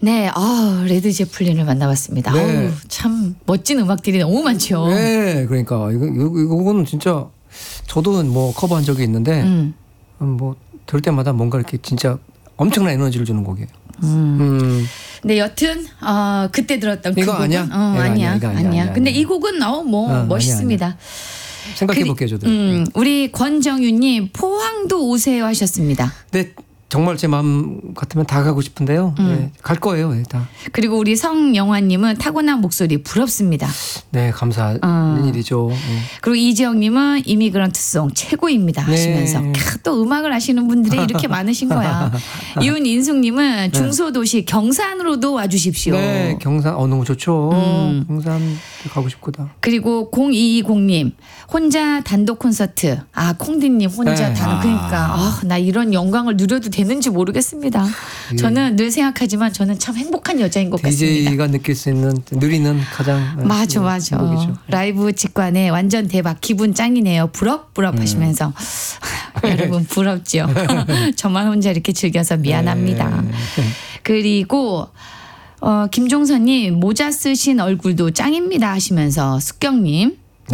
네, 레드 제플린을 만나봤습니다. 네. 참 멋진 음악들이 너무 많죠. 네, 그러니까 이거는 진짜 저도 뭐 커버한 적이 있는데 뭐 들을 때마다 뭔가 이렇게 진짜 엄청난 에너지를 주는 곡이에요. 네, 여튼 그때 들었던 그 이거 곡은 아니야? 아니야. 이거 아니야. 근데 이 곡은 멋있습니다. 생각해 볼게요, 저도. 우리 권정윤님 포항도 오세요 하셨습니다. 네, 정말 제 마음 같으면 다 가고 싶은데요. 네, 갈 거예요, 네, 다. 그리고 우리 성영화님은 타고난 목소리 부럽습니다. 네, 감사한 일이죠. 네. 그리고 이지영님은 이미그런트송 최고입니다 하시면서 네. 또 음악을 아시는 분들이 이렇게 많으신 거야. 이윤인숙님은 중소도시 경산으로도 와주십시오. 네, 경산 너무 좋죠. 경산 가고 싶구나. 그리고 0220님 혼자 단독 콘서트. 콩디님 혼자 네. 그러니까 나 이런 영광을 누려도 되는지 모르겠습니다. 저는 늘 생각하지만 저는 참 행복한 여자인 것 같습니다. DJ가 느낄 수 있는 누리는 가장 맞아. 행복이죠. 라이브 직관에 완전 대박 기분 짱이네요. 부럽 하시면서 여러분 부럽죠. 저만 혼자 이렇게 즐겨서 미안합니다. 네. 그리고 김종선님 모자 쓰신 얼굴도 짱입니다 하시면서 숙경님